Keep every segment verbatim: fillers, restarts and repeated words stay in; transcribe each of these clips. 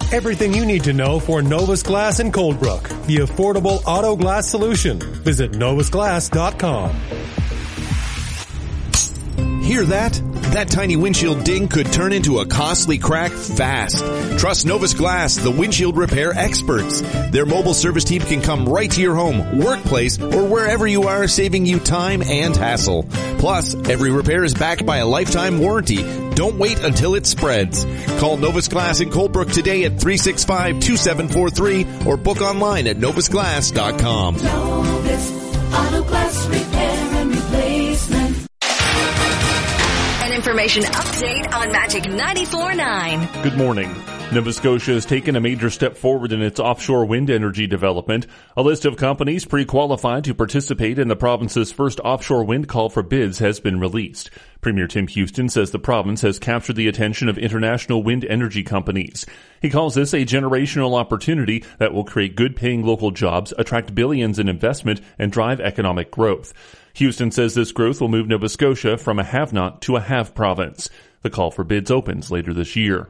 Everything you need to know for Novus Glass in Coldbrook, the affordable auto glass solution. Visit novus glass dot com. Hear that? That tiny windshield ding could turn into a costly crack fast. Trust Novus Glass, the windshield repair experts. Their mobile service team can come right to your home, workplace, or wherever you are, saving you time and hassle. Plus, every repair is backed by a lifetime warranty. Don't wait until it spreads. Call Novus Glass in Coldbrook today at three six five, two seven four three or book online at novus glass dot com. Novus Auto Glass Repair and Replacement. An information update on Magic ninety-four point nine. Good morning. Nova Scotia has taken a major step forward in its offshore wind energy development. A list of companies pre-qualified to participate in the province's first offshore wind call for bids has been released. Premier Tim Houston says the province has captured the attention of international wind energy companies. He calls this a generational opportunity that will create good-paying local jobs, attract billions in investment, and drive economic growth. Houston says this growth will move Nova Scotia from a have-not to a have province. The call for bids opens later this year.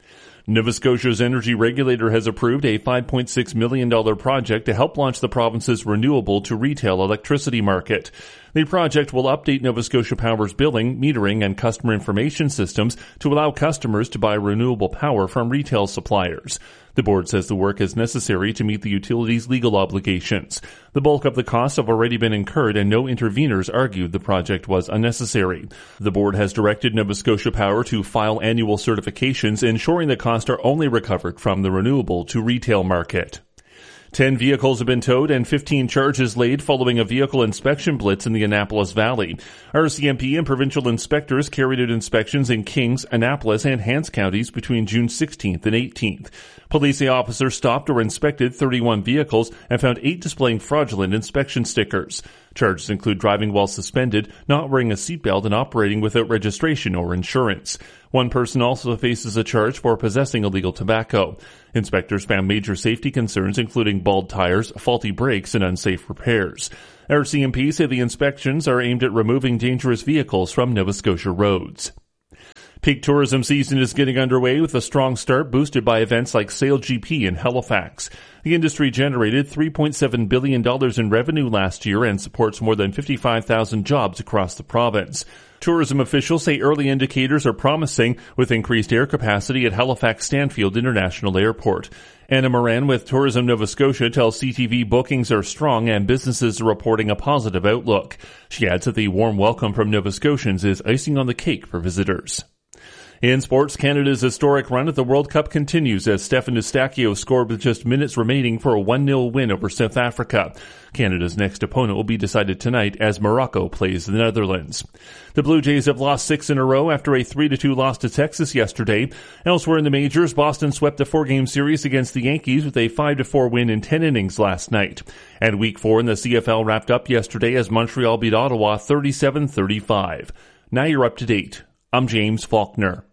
Nova Scotia's energy regulator has approved a five point six million dollars project to help launch the province's renewable to retail electricity market. The project will update Nova Scotia Power's billing, metering, and customer information systems to allow customers to buy renewable power from retail suppliers. The board says the work is necessary to meet the utility's legal obligations. The bulk of the costs have already been incurred, and no interveners argued the project was unnecessary. The board has directed Nova Scotia Power to file annual certifications, ensuring the costs are only recovered from the renewable to retail market. Ten vehicles have been towed and fifteen charges laid following a vehicle inspection blitz in the Annapolis Valley. R C M P and provincial inspectors carried out inspections in Kings, Annapolis, and Hants counties between June sixteenth and eighteenth. Police officers stopped or inspected thirty-one vehicles and found eight displaying fraudulent inspection stickers. Charges include driving while suspended, not wearing a seatbelt, and operating without registration or insurance. One person also faces a charge for possessing illegal tobacco. Inspectors found major safety concerns, including bald tires, faulty brakes, and unsafe repairs. R C M P say the inspections are aimed at removing dangerous vehicles from Nova Scotia roads. Peak tourism season is getting underway with a strong start boosted by events like Sail G P in Halifax. The industry generated three point seven billion dollars in revenue last year and supports more than fifty-five thousand jobs across the province. Tourism officials say early indicators are promising with increased air capacity at Halifax Stanfield International Airport. Anna Moran with Tourism Nova Scotia tells C T V bookings are strong and businesses are reporting a positive outlook. She adds that the warm welcome from Nova Scotians is icing on the cake for visitors. In sports, Canada's historic run at the World Cup continues as Stefan Eustáquio scored with just minutes remaining for a one nil win over South Africa. Canada's next opponent will be decided tonight as Morocco plays the Netherlands. The Blue Jays have lost six in a row after a three to two loss to Texas yesterday. Elsewhere in the majors, Boston swept the four-game series against the Yankees with a five to four win in ten innings last night. And Week four in the C F L wrapped up yesterday as Montreal beat Ottawa thirty-seven thirty-five. Now you're up to date. I'm James Faulkner.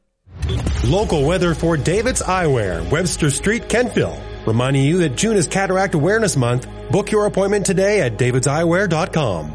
Local weather for David's Eyewear, Webster Street, Kentville. Reminding you that June is Cataract Awareness Month. Book your appointment today at davids eyewear dot com.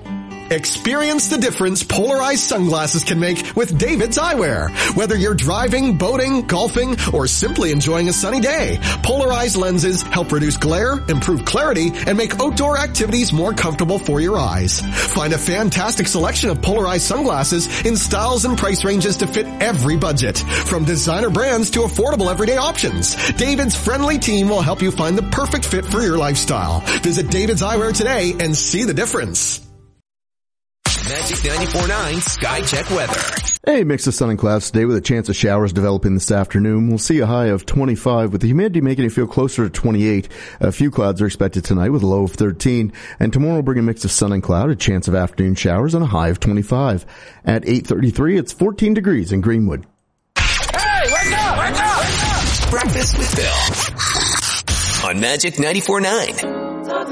Experience the difference polarized sunglasses can make with David's Eyewear. Whether you're driving, boating, golfing, or simply enjoying a sunny day, polarized lenses help reduce glare, improve clarity, and make outdoor activities more comfortable for your eyes. Find a fantastic selection of polarized sunglasses in styles and price ranges to fit every budget. From designer brands to affordable everyday options, David's friendly team will help you find the perfect fit for your lifestyle. Visit David's Eyewear today and see the difference. Magic ninety-four point nine Sky Check weather. A mix of sun and clouds today with a chance of showers developing this afternoon. We'll see a high of twenty-five with the humidity making it feel closer to twenty-eight. A few clouds are expected tonight with a low of thirteen. And tomorrow will bring a mix of sun and cloud, a chance of afternoon showers, and a high of twenty-five. At eight thirty-three, it's fourteen degrees in Greenwood. Hey, wake up! Wake up! Wake up! Breakfast with Bill on Magic ninety-four point nine.